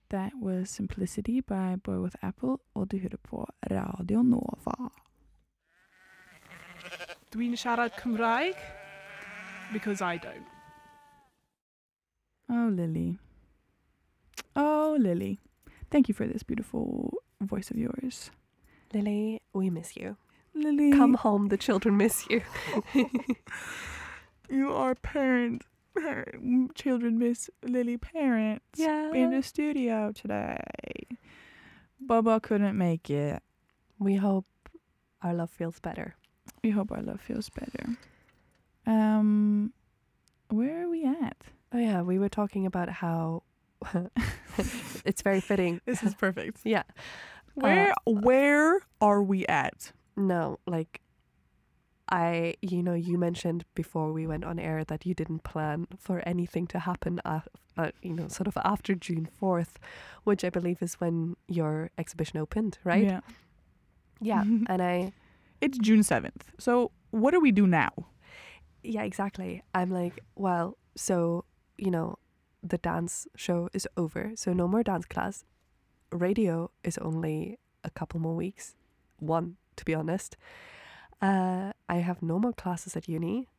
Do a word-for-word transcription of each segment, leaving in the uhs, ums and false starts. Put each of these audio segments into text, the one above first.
That was Simplicity by Boy With Apple, og du hører på Radio Nova. Dwi'n siarad Cymraeg because I don't. Oh, Lily. Oh, Lily. Thank you for this beautiful voice of yours. Lily, we miss you. Lily. Come home, the children miss you. You are parent. parent. Children miss Lily parents. Yeah. In the studio today. Bubba couldn't make it. We hope our love feels better. We hope our love feels better. Um, where are we at? Oh yeah, we were talking about how it's very fitting. This is perfect. Yeah. Where Uh, where are we at? No, like I, you know, you mentioned before we went on air that you didn't plan for anything to happen, uh, uh, you know, sort of after June fourth, which I believe is when your exhibition opened, right? Yeah. Yeah. And I, It's June seventh. So what do we do now? yeah, exactly. I'm like, well, so, you know, the dance show is over. So no more dance class. Radio is only a couple more weeks. One, to be honest. Uh, I have no more classes at uni.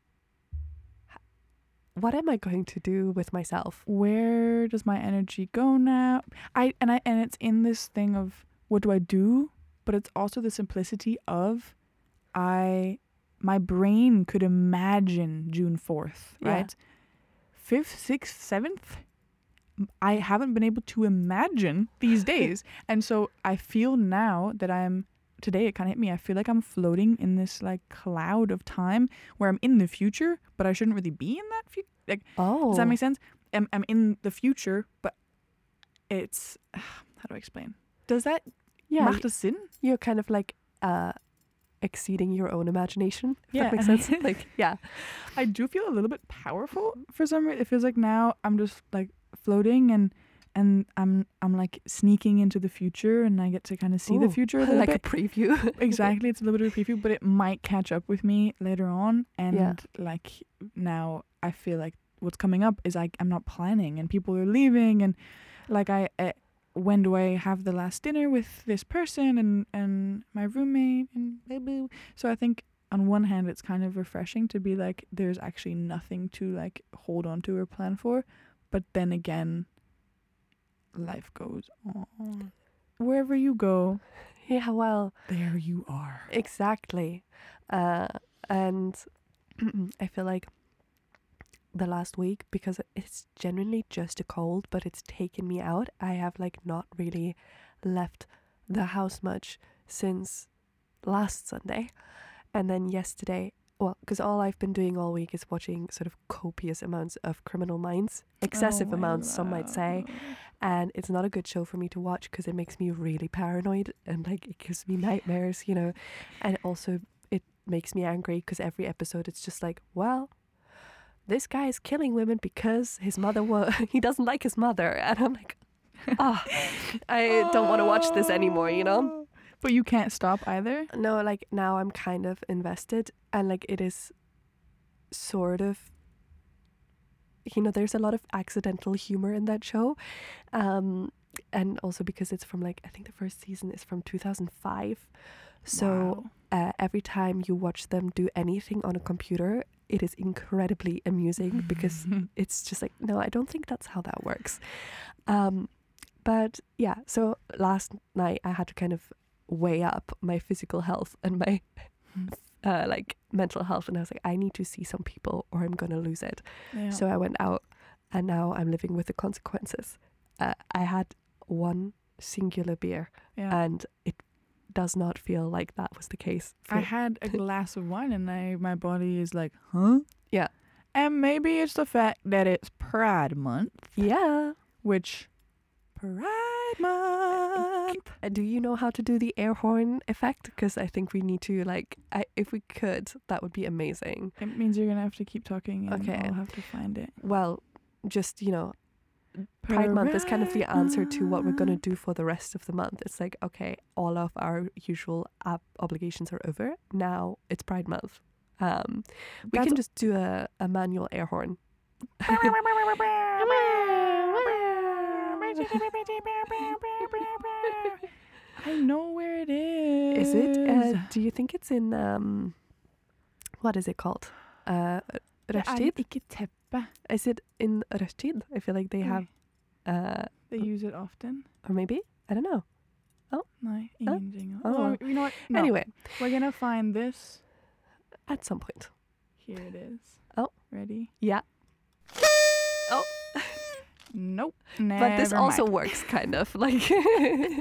What am I going to do with myself? Where does my energy go now? I and I and it's in this thing of what do I do? But it's also the simplicity of I my brain could imagine June fourth, Yeah. right? fifth, sixth, seventh. I haven't been able to imagine these days. And so I feel now that I'm today it kind of hit me. I feel like I'm floating in this like cloud of time where I'm in the future, but I shouldn't really be in that future. Like, Oh. does that make sense? I'm, I'm in the future, but it's how do I explain? Does that Yeah, macht das Sinn? you're kind of like uh, exceeding your own imagination, if Yeah. that makes sense. Like, yeah. I do feel a little bit powerful for some reason. It feels like now I'm just like floating and and I'm I'm like sneaking into the future and I get to kind of see the Ooh, future a little like bit. a preview. Exactly, it's a little bit of a preview, but it might catch up with me later on. And Yeah. like now, I feel like what's coming up is like I'm not planning, and people are leaving, and like I, uh, when do I have the last dinner with this person and and my roommate and blah, blah. So I think on one hand, it's kind of refreshing to be like there's actually nothing to like hold on to or plan for, but then again, life goes on. Wherever you go, Yeah, well, there you are. exactly. Uh, and I feel like the last week, because it's genuinely just a cold, but it's taken me out, I have like not really left the house much since last Sunday. And then yesterday, well, because all I've been doing all week is watching sort of copious amounts of Criminal Minds, excessive Oh my amounts, some might say. love. And it's not a good show for me to watch because it makes me really paranoid and like it gives me nightmares, you know. And also it makes me angry because every episode it's just like, well, this guy is killing women because his mother was he doesn't like his mother, and I'm like, ah, I don't want to watch this anymore, you know. But you can't stop either. No, like now I'm kind of invested, and like it is sort of, you know, there's a lot of accidental humor in that show, um, and also because it's from like I think the first season is from two thousand five, so Wow. uh, every time you watch them do anything on a computer, it is incredibly amusing because it's just like, no, I don't think that's how that works. Um, but yeah, so last night I had to kind of weigh up my physical health and my uh, like mental health, and I was like, I need to see some people or I'm gonna lose it. Yeah. So I went out, and now I'm living with the consequences. Uh, I had one singular beer, yeah. and it does not feel like that was the case. for- I had a glass of wine and I my body is like, huh? Yeah. And maybe it's the fact that it's Pride Month, yeah. which Pride Month. Uh, Do you know how to do the air horn effect? Because I think we need to, like, I, if we could, that would be amazing. It means you're gonna have to keep talking and Okay. I'll have to find it. Well, just, you know, Pride Month is kind of the answer to what we're going to do for the rest of the month. It's like, okay, all of our usual ab- obligations are over. Now it's Pride Month. Um, we That's- can just do a, a manual air horn. I know where it is. Is it? Uh, do you think it's in um, what is it called? Uh, Det er Rushtid? ikke teppe. Is it in Rushtid? I feel like they have, uh, They use it often. or maybe I don't know. Nei, ingen jingle. Oh. Oh, you know what? No. Anyway, We're gonna find this. at some point. Here it is. Oh. Ready? Yeah. Oh, Nope. but this Never also mind. works kind of like.